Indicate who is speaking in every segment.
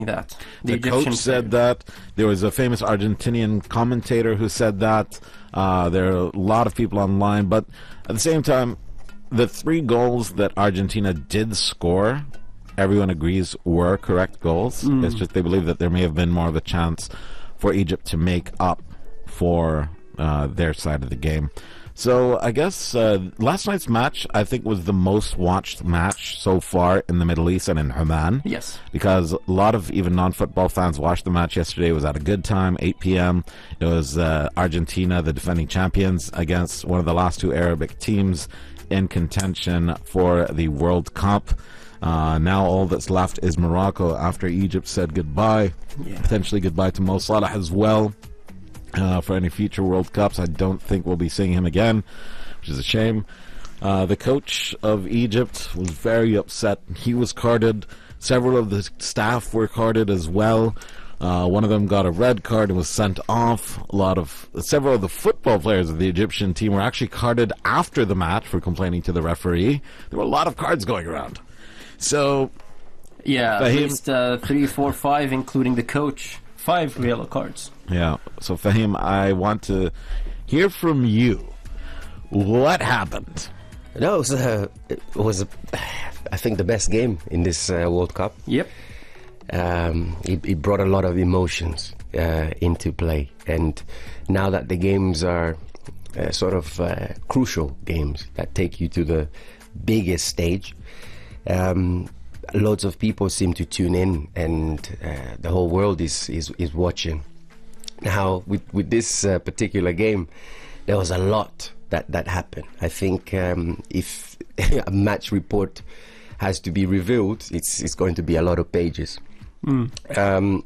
Speaker 1: that.
Speaker 2: The coach said that. There was a famous Argentinian commentator who said that. There are a lot of people online, but at the same time, the 3 goals that Argentina did score, everyone agrees were correct goals. It's just they believe that there may have been more of a chance for Egypt to make up for their side of the game. So I guess last night's match, I think, was the most watched match so far in the Middle East and in Oman.
Speaker 1: Yes.
Speaker 2: Because a lot of even non-football fans watched the match yesterday. It was at a good time, 8 p.m. It was Argentina, the defending champions, against one of the last 2 Arabic teams in contention for the World Cup. Now all that's left is Morocco after Egypt said goodbye. Potentially goodbye to Mo Salah as well. For any future World Cups. I don't think we'll be seeing him again, which is a shame. The coach of Egypt was very upset. He was carded. Several of the staff were carded as well. One of them got a red card and was sent off. Several of the football players of the Egyptian team were actually carded after the match for complaining to the referee. There were a lot of cards going around. So,
Speaker 1: yeah, at least 3, 4, 5, including the coach. 5 yellow cards.
Speaker 2: Yeah. So, Fahim, I want to hear from you. What happened?
Speaker 3: No, it was I think, the best game in this World Cup.
Speaker 1: Yep.
Speaker 3: It brought a lot of emotions into play. And now that the games are crucial games that take you to the biggest stage, loads of people seem to tune in, and the whole world is watching. Now, with this particular game, there was a lot that happened. I think if a match report has to be revealed, it's going to be a lot of pages. And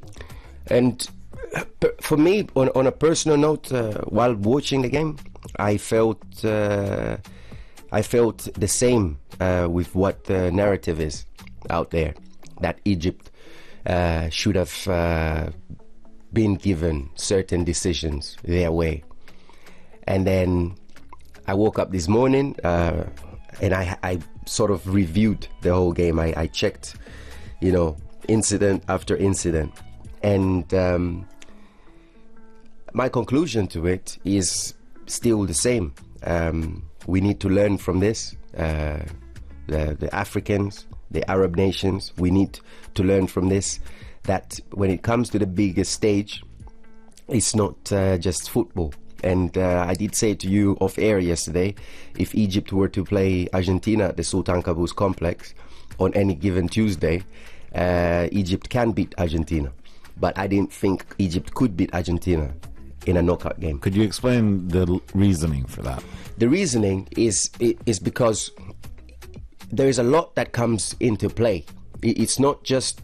Speaker 3: for me, on a personal note, while watching the game, I felt the same with what the narrative is out there, that Egypt should have been given certain decisions their way. And then I woke up this morning and I sort of reviewed the whole game. I checked, incident after incident, and my conclusion to it is still the same. We need to learn from this. The Africans, the Arab nations, we need to learn from this, that when it comes to the biggest stage, it's not just football. And I did say to you off air yesterday, if Egypt were to play Argentina at the Sultan Qaboos complex on any given Tuesday, Egypt can beat Argentina. But I didn't think Egypt could beat Argentina in a knockout game.
Speaker 2: Could you explain the reasoning for that?
Speaker 3: The reasoning is because there is a lot that comes into play. It's not just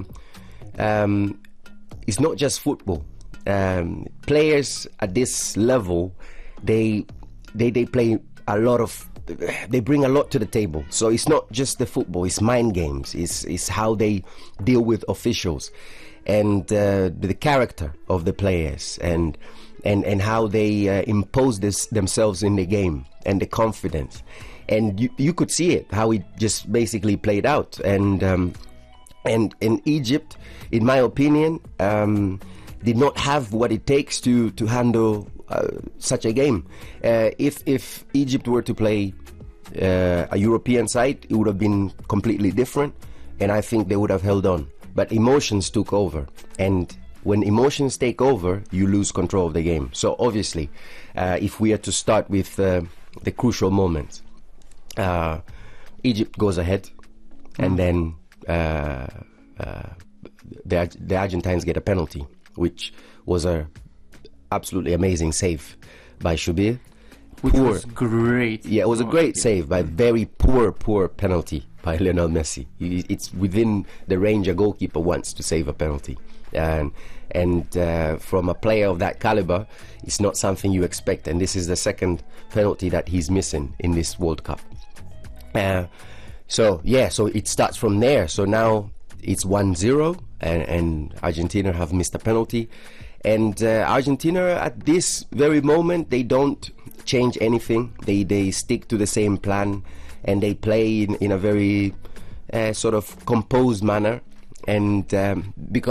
Speaker 3: football. Players at this level, they play a lot of. They bring a lot to the table. So it's not just the football. It's mind games. It's how they deal with officials, and the character of the players, and how they impose themselves in the game, and the confidence. And you could see it, how it just basically played out. And in Egypt, in my opinion, did not have what it takes to handle such a game. If Egypt were to play a European side, it would have been completely different, and I think they would have held on. But emotions took over, and when emotions take over, you lose control of the game. So obviously, if we are to start with the crucial moments, Egypt goes ahead, and then the Argentines get a penalty, which was a absolutely amazing save by Shubir.
Speaker 1: Which was great.
Speaker 3: Yeah, it was a great save, by very poor penalty by Lionel Messi. It's within the range a goalkeeper wants to save a penalty. And from a player of that caliber, it's not something you expect. And this is the second penalty that he's missing in this World Cup. So it starts from there. So now it's 1-0, and Argentina have missed a penalty. And Argentina, at this very moment, they don't change anything. They stick to the same plan, and they play in a very sort of composed manner. And because